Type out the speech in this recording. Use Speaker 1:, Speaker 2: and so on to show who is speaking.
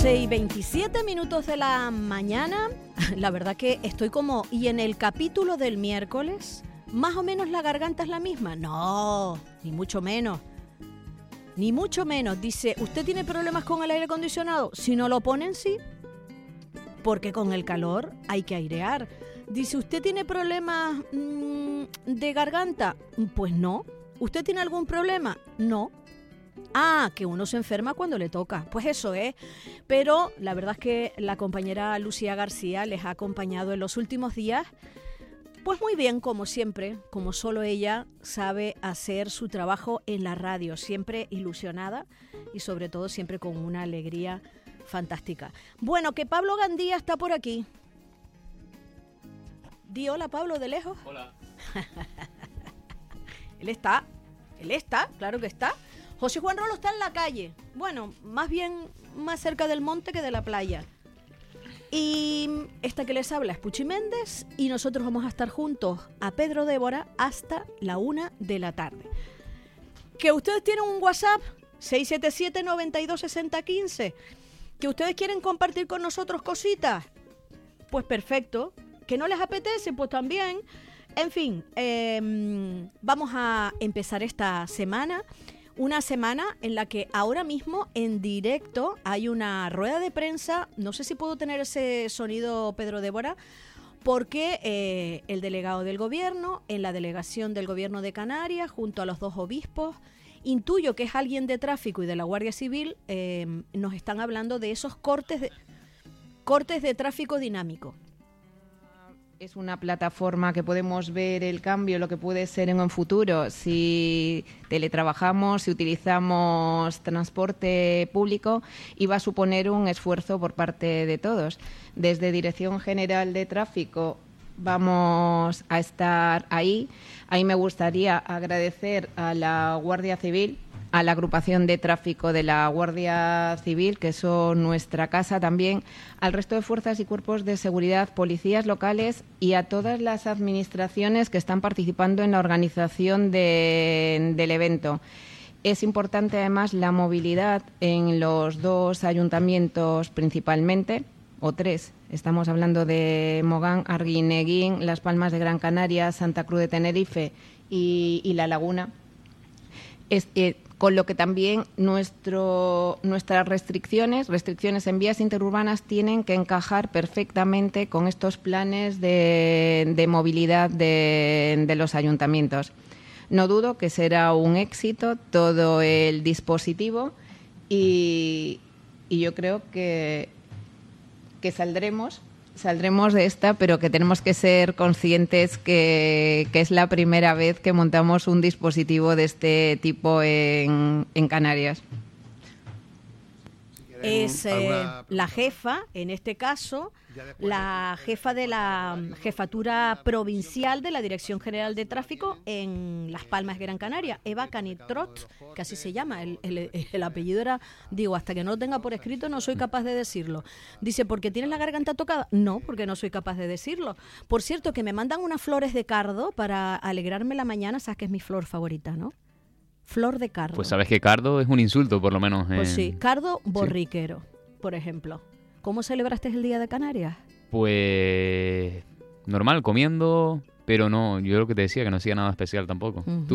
Speaker 1: 11:27 de la mañana. La verdad que estoy como... Y en el capítulo del miércoles, más o menos la garganta es la misma. No, ni mucho menos. Ni mucho menos. Dice, ¿usted tiene problemas con el aire acondicionado? Si no lo ponen, sí. Porque con el calor hay que airear. Dice, ¿usted tiene problemas de garganta? Pues no. ¿Usted tiene algún problema? No. Ah, que uno se enferma cuando le toca. Pues eso es. Pero la verdad es que la compañera Lucía García les ha acompañado en los últimos días, pues muy bien, como siempre, como solo ella sabe hacer su trabajo en la radio, siempre ilusionada y sobre todo siempre con una alegría fantástica. Bueno, que Pablo Gandía está por aquí. Di hola, Pablo, de lejos.
Speaker 2: Hola.
Speaker 1: Él está, claro que está. José Juan Rolo está en la calle, bueno, más bien más cerca del monte que de la playa. Y esta que les habla es Puchi Méndez y nosotros vamos a estar juntos a Pedro Débora hasta la 1 de la tarde. Que ustedes tienen un WhatsApp 677 92 60 15, que ustedes quieren compartir con nosotros cositas, pues perfecto. Que no les apetece, pues también. En fin, vamos a empezar esta semana. Una semana en la que ahora mismo en directo hay una rueda de prensa, no sé si puedo tener ese sonido, Pedro Débora, porque el delegado del gobierno, en la delegación del gobierno de Canarias, junto a los dos obispos, intuyo que es alguien de tráfico y de la Guardia Civil, nos están hablando de esos cortes de tráfico dinámico.
Speaker 3: Es una plataforma que podemos ver el cambio, lo que puede ser en un futuro, si teletrabajamos, si utilizamos transporte público, y va a suponer un esfuerzo por parte de todos. Desde Dirección General de Tráfico vamos a estar ahí. Ahí me gustaría agradecer a la Guardia Civil, a la agrupación de tráfico de la Guardia Civil, que son nuestra casa también, al resto de fuerzas y cuerpos de seguridad, policías locales y a todas las administraciones que están participando en la organización del evento. Es importante además la movilidad en los dos ayuntamientos principalmente, o tres. Estamos hablando de Mogán, Arguineguín, Las Palmas de Gran Canaria, Santa Cruz de Tenerife y La Laguna. Con lo que también nuestras restricciones en vías interurbanas tienen que encajar perfectamente con estos planes de movilidad de los ayuntamientos. No dudo que será un éxito todo el dispositivo y yo creo que saldremos de esta, pero que tenemos que ser conscientes que es la primera vez que montamos un dispositivo de este tipo en Canarias.
Speaker 1: Es la jefa, en este caso, la jefa de la Jefatura Provincial de la Dirección General de Tráfico en Las Palmas de Gran Canaria, Eva Canitrot, que así se llama. El apellido era, digo, hasta que no lo tenga por escrito no soy capaz de decirlo. Dice, ¿por qué tienes la garganta tocada? No, porque no soy capaz de decirlo. Por cierto, que me mandan unas flores de cardo para alegrarme la mañana, sabes que es mi flor favorita, ¿no? Flor de cardo.
Speaker 2: Pues sabes que cardo es un insulto, por lo menos.
Speaker 1: Pues sí, cardo borriquero, ¿sí? Por ejemplo. ¿Cómo celebraste el Día de Canarias?
Speaker 2: Pues normal, comiendo, pero no, yo lo que te decía, que no hacía nada especial tampoco. Uh-huh.